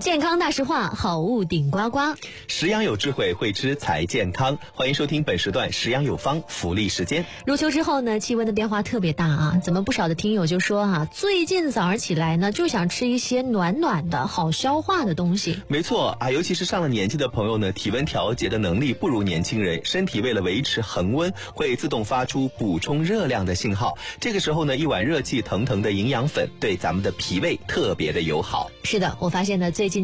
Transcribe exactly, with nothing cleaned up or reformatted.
健康大实话，好物顶呱呱。 食养有智慧，会吃才健康。欢迎收听本时段食养有方福利时间。 入秋之后呢，气温的变化特别大啊，怎么不少的听友就说啊，最近早上起来呢，就想吃一些暖暖的好消化的东西。 没错啊，尤其是上了年纪的朋友呢，体温调节的能力不如年轻人，身体为了维持恒温，会自动发出补充热量的信号。这个时候呢，一碗热气腾腾的营养粉对咱们的脾胃特别的友好。 是的，我发现呢，最近